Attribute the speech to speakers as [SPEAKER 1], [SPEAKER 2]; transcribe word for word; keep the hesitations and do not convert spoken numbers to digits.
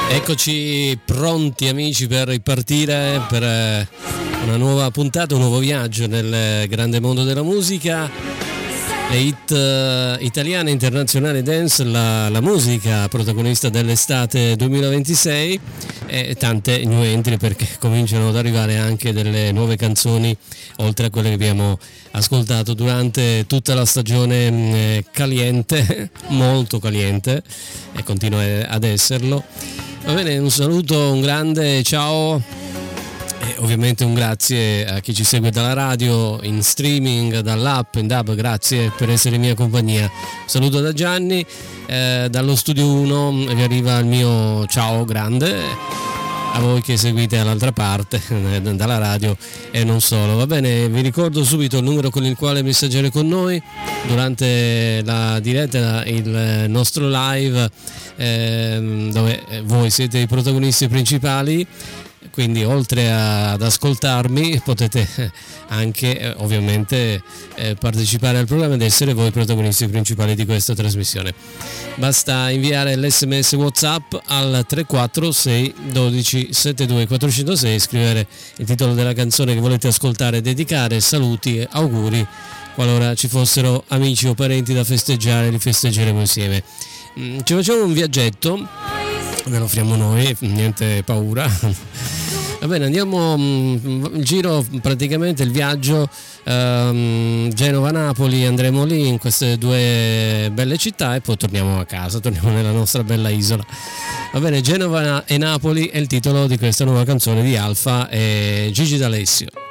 [SPEAKER 1] Eccoci pronti amici per ripartire per una nuova puntata, un nuovo viaggio nel grande mondo della musica, le hit uh, italiane, internazionali, dance, la, la musica protagonista dell'estate duemilaventisei e tante new entry, perché cominciano ad arrivare anche delle nuove canzoni oltre a quelle che abbiamo ascoltato durante tutta la stagione eh, caliente, molto caliente, e continua ad esserlo. Va bene, un saluto, un grande ciao e ovviamente un grazie a chi ci segue dalla radio, in streaming, dall'app, in D A B, grazie per essere in mia compagnia. Un saluto da Gianni, eh, dallo studio uno vi arriva il mio ciao grande a voi che seguite dall'altra parte dalla radio e non solo. Va bene, vi ricordo subito il numero con il quale messaggiare con noi durante la diretta, il nostro live, eh, dove voi siete i protagonisti principali. Quindi oltre a, ad ascoltarmi potete anche eh, ovviamente eh, partecipare al programma ed essere voi i protagonisti principali di questa trasmissione. Basta inviare l'esse emme esse WhatsApp al tre quattro sei dodici settantadue quattrocentosei, scrivere il titolo della canzone che volete ascoltare, dedicare, saluti e auguri. Qualora ci fossero amici o parenti da festeggiare, li festeggeremo insieme. Mm, ci facciamo un viaggetto, ve lo offriamo noi, niente paura. Va bene, andiamo il giro, praticamente il viaggio um, Genova-Napoli, andremo lì in queste due belle città e poi torniamo a casa, torniamo nella nostra bella isola. Va bene, Genova e Napoli è il titolo di questa nuova canzone di Alfa e Gigi D'Alessio.